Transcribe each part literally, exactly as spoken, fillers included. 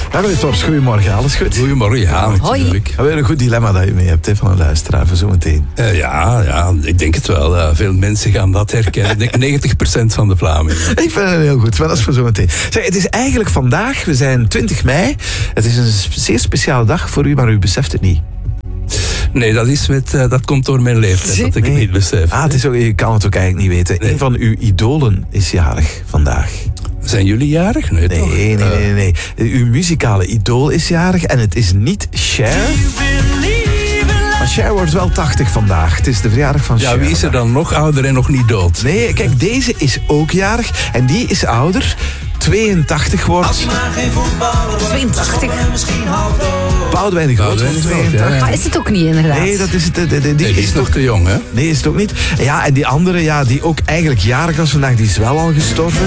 Dag Torst, goedemorgen, alles goed? Goedemorgen, ja, natuurlijk. Hoi. Weer een goed dilemma dat je mee hebt, hè, van een luisteraar voor zometeen. Uh, ja, ja, ik denk het wel. Uh, veel mensen gaan dat herkennen. Ik denk negentig procent van de Vlamingen. Ik vind het heel goed, maar dat is voor zometeen. Zeg, het is eigenlijk vandaag, we zijn twintig mei. Het is een zeer speciale dag voor u, maar u beseft het niet. Nee, dat, is met, uh, dat komt door mijn leeftijd, dat ik nee. het niet besef. Ah, het is ook, je kan het ook eigenlijk niet weten. Nee. Een van uw idolen is jarig vandaag. Zijn jullie jarig? Nee, nee, toch? nee, nee, nee, nee. Uw muzikale idool is jarig en het is niet Cher. Maar Cher wordt wel tachtig vandaag. Het is de verjaardag van Cher. Ja, wie is er dan nog ouder en nog niet dood? Nee, kijk, deze is ook jarig en die is ouder. tweeëntachtig wordt. tweeëntachtig. Boudewijn de Groot wordt tweeëntachtig. Ja, ja. Maar is het ook niet inderdaad? Nee, dat is het. Die, die, die, nee, die is nog te jong, hè? Nee, is het ook niet. Ja, en die andere, ja, die ook eigenlijk jarig was vandaag, die is wel al gestorven.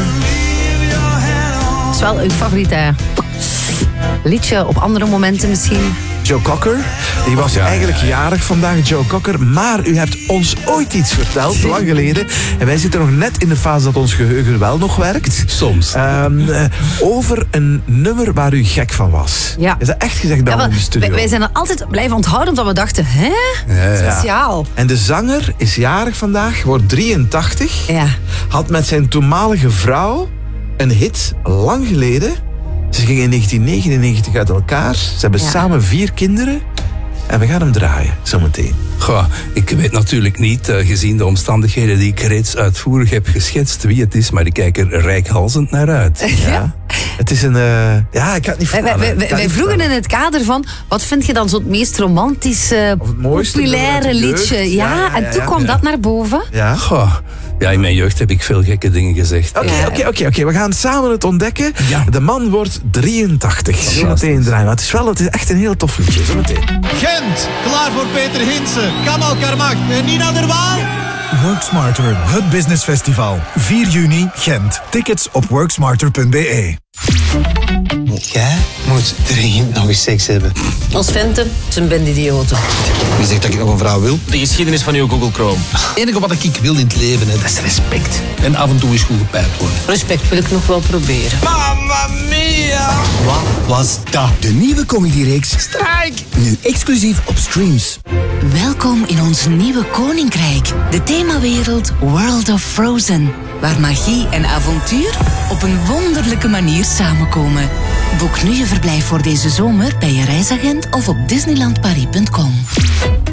Dat is wel uw favoriete liedje op andere momenten misschien. Joe Cocker, die was ja, eigenlijk ja, ja. jarig vandaag, Joe Cocker. Maar u hebt ons ooit iets verteld, lang geleden. En wij zitten nog net in de fase dat ons geheugen wel nog werkt. Soms. Um, uh, over een nummer waar u gek van was. Ja. Is dat echt gezegd bij ja, ons in de studio? Wij, wij zijn er altijd blijven onthouden omdat we dachten, hè? Ja, speciaal. Ja. En de zanger is jarig vandaag, wordt drieëntachtig. Ja. Had met zijn toenmalige vrouw een hit lang geleden. Ze gingen in negentien negenennegentig uit elkaar. Ze hebben ja. samen vier kinderen. En we gaan hem draaien, zometeen. Goh, ik weet natuurlijk niet, uh, gezien de omstandigheden die ik reeds uitvoerig heb geschetst, wie het is, maar ik kijk er reikhalzend naar uit. Ja. Het is een... Uh, ja, ik kan het niet vertellen. Wij, wij, wij vroegen in het kader van, wat vind je dan zo het meest romantische, of het mooiste, populaire liedje? Ja, ja, ja, en toen ja, kwam ja. dat naar boven. Ja. Goh. Ja, in mijn jeugd heb ik veel gekke dingen gezegd. Oké, ja. oké, oké, oké. We gaan samen het ontdekken. Ja. De man wordt drieëntachtig. Zometeen draaien. Maar het is wel, het is echt een heel tof liedje. Zometeen. Gent, klaar voor Peter Hinsen, Kamal Karmach en Nina der Waal. Work Smarter, het business festival. vier juni, Gent. Tickets op worksmarter punt b e. Jij moet dringend nog eens seks hebben. Als venten zijn band idioten. Wie zegt dat ik nog een vrouw wil? De geschiedenis van uw Google Chrome. Het enige wat ik wil in het leven, hè, dat is respect. En af en toe is goed gepijpt worden. Respect wil ik nog wel proberen. Mamma mia! Wat was dat? De nieuwe comedyreeks Strijk! Nu exclusief op streams. Welkom in ons nieuwe koninkrijk. De themawereld World of Frozen. Waar magie en avontuur op een wonderlijke manier samenkomen. Boek nu je verblijf voor deze zomer bij je reisagent of op disneyland paris punt com.